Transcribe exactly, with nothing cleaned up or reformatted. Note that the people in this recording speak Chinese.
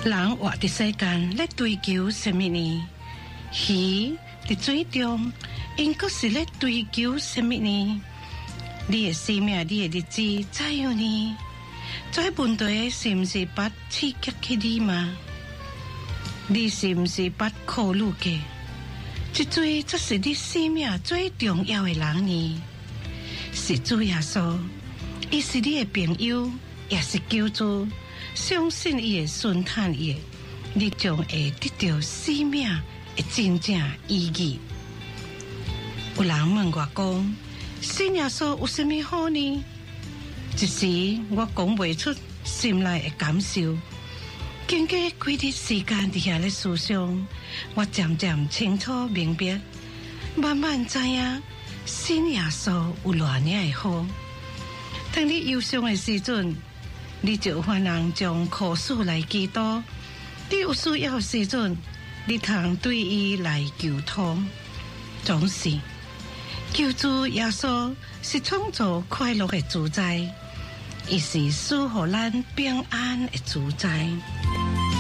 人活伫世间，咧追求什么呢？鱼伫水中，因阁是咧追求什么呢？你的生命，你的日子，怎样呢？这问题是毋是捌刺激起你吗？你是毋是捌考虑过？这最则是你生命最重要的人呢？是主耶稣，伊是你的朋友，也是救主。相信伊会顺探伊，你将会得到生命的真正意义。有人问我讲，信耶稣有什么好呢？一时我讲不出心内的感受。经过几日时间伫遐咧思想，我渐渐清楚明白，慢慢知影信耶稣有偌尔的好。当你忧伤的时阵，你就有法能将苦事来祈祷；你有需要时阵，你通对伊来求托。总是救主耶稣是创造快乐的主宰，伊是赐予咱平安的主宰。